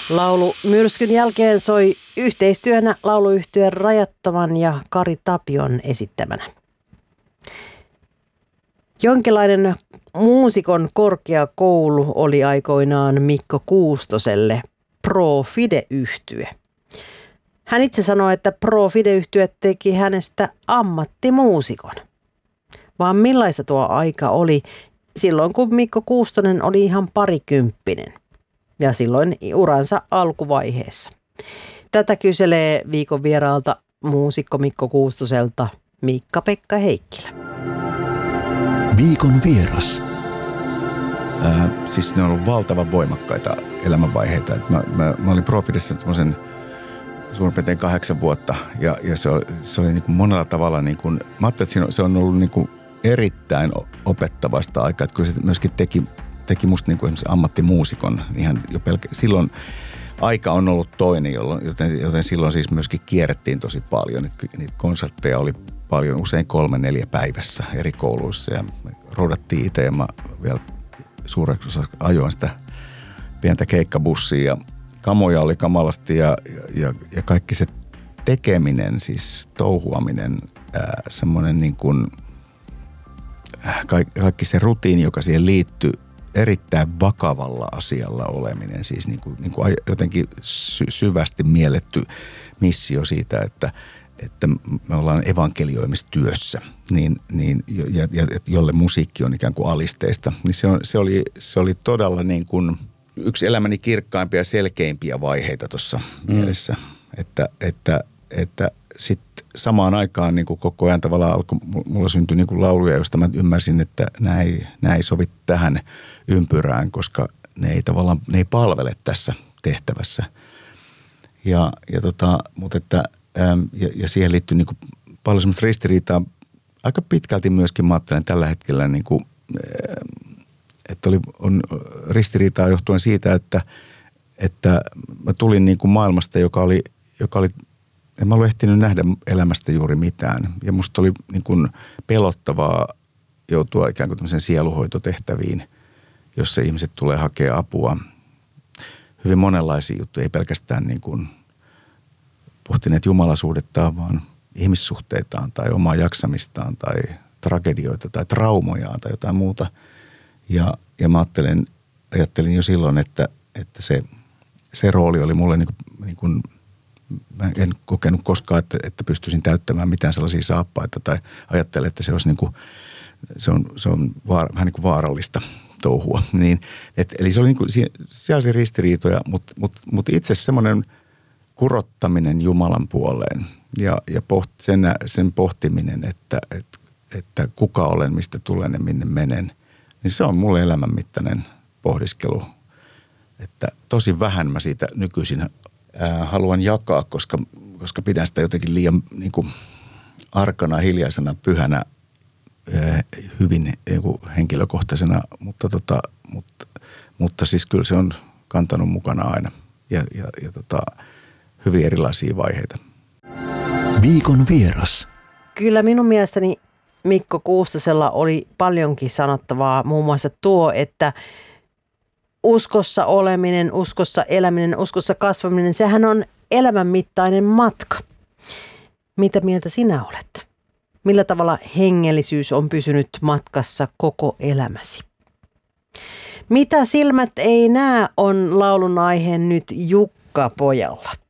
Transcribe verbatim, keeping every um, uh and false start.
Laulu myrskyn jälkeen soi yhteistyönä lauluyhtyeen Rajattoman ja Kari Tapion esittämänä. Jonkinlainen muusikon korkeakoulu oli aikoinaan Mikko Kuustoselle Pro Fide-yhtye. Hän itse sanoi, että Pro Fide-yhtye teki hänestä ammattimuusikon. Vaan millaista tuo aika oli silloin, kun Mikko Kuustonen oli ihan parikymppinen ja silloin uransa alkuvaiheessa. Tätä kyselee viikon vieraalta muusikko Mikko Kuustoselta Miikka-Pekka Heikkilä. Viikon vieras. Äh, siis ne on ollut valtavan voimakkaita elämänvaiheita. Mä, mä, mä olin Pro Fidessä semmoisen suurin piirtein kahdeksan vuotta ja, ja se oli, se oli niin kuin monella tavalla, niin kuin, mä ajattelin, että se on ollut niin kuin erittäin opettavaista aikaa, että kun se myöskin teki, teki musta niin kuin esimerkiksi ammattimuusikon, ihan jo pelkä, silloin aika on ollut toinen, jolloin, joten, joten silloin siis myöskin kierrettiin tosi paljon. Niitä, niitä konsertteja oli paljon, usein kolme, neljä päivässä eri kouluissa ja me roudattiin itse ja mä vielä suureksi osaksi ajoin sitä pientä keikkabussia ja kamoja oli kamalasti ja, ja, ja kaikki se tekeminen, siis touhuaminen, ää, semmoinen niin kuin kaikki, kaikki se rutiini, joka siihen liittyy, erittäin vakavalla asialla oleminen, siis niin kuin, niin kuin jotenkin sy- syvästi mielletty missio siitä, että, että me ollaan evankelioimistyössä, niin, niin, ja, ja, jolle musiikki on ikään kuin alisteista, niin se, on, se, oli, se oli todella niin kuin yksi elämäni kirkkaimpia ja selkeimpiä vaiheita tuossa mm. mielessä, että, että, että sitten samaan aikaan niin kuin koko ajan tavallaan alkoi, mulla syntyi niin kuin lauluja, joista mä ymmärsin, että nämä ei, nämä ei sovi tähän ympyrään, koska ne ei tavallaan, ne ei palvele tässä tehtävässä. Ja, ja tota, mutta että, ja, ja siihen liittyy niin kuin paljon semmoista ristiriitaa, aika pitkälti myöskin mä ajattelen tällä hetkellä, niin kuin, että oli, on ristiriitaa johtuen siitä, että, että mä tulin niin kuin maailmasta, joka oli, joka oli en mä ollut ehtinyt nähdä elämästä juuri mitään. Ja musta oli niin kuin pelottavaa joutua ikään kuin tämmöisen sieluhoitotehtäviin, jossa ihmiset tulee hakea apua. Hyvin monenlaisia juttuja, ei pelkästään niin kuin pohtineet jumalasuudettaan, vaan ihmissuhteitaan tai omaa jaksamistaan tai tragedioita tai traumojaan tai jotain muuta. Ja, ja mä ajattelin, ajattelin jo silloin, että, että se, se rooli oli mulle niin kuin, niin kuin mä en kokenut koskaan, että, että pystyisin täyttämään mitään sellaisia saappaita tai ajattelen, että se olisi niin kuin, se on, se on vaar, vähän niin kuin vaarallista touhua. Niin, et, eli se oli niin kuin sellaisia ristiriitoja, mutta mut, mut itse semmoinen kurottaminen Jumalan puoleen ja, ja poht, sen, sen pohtiminen, että, että, että kuka olen, mistä tulen ja minne menen, niin se on mulle elämänmittainen pohdiskelu. Että tosi vähän mä siitä nykyisin haluan jakaa, koska, koska pidän sitä jotenkin liian niin kuin arkana, hiljaisena, pyhänä, hyvin niin kuin henkilökohtaisena, mutta, tota, mutta, mutta siis kyllä se on kantanut mukana aina ja, ja, ja tota, hyvin erilaisia vaiheita. Viikon vieras. Kyllä minun mielestäni Mikko Kuustosella oli paljonkin sanottavaa, muun muassa tuo, että uskossa oleminen, uskossa eläminen, uskossa kasvaminen, sehän on elämänmittainen matka. Mitä mieltä sinä olet? Millä tavalla hengellisyys on pysynyt matkassa koko elämäsi? Mitä silmät ei näe on laulun aihe nyt Jukka Pojalla.